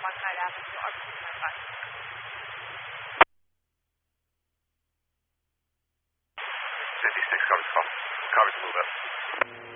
Market Avenue, Arlington, Nevada. 56, covers call. Covers move up.